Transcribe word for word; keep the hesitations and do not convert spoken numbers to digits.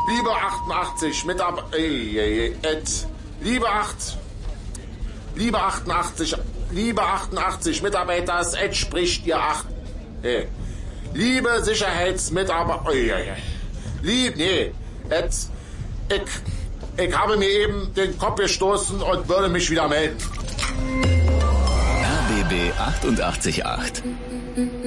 Liebe achtundachtzig Mitarbeiter, äh, äh, liebe acht, liebe achtundachtzig, liebe achtundachtzig Mitarbeiter, es spricht ihr acht, äh, liebe Sicherheitsmitarbeiter, äh, äh, lieb, nee, et, ich, ich habe mir eben den Kopf gestoßen und würde mich wieder melden. R B B achtundachtzig Komma acht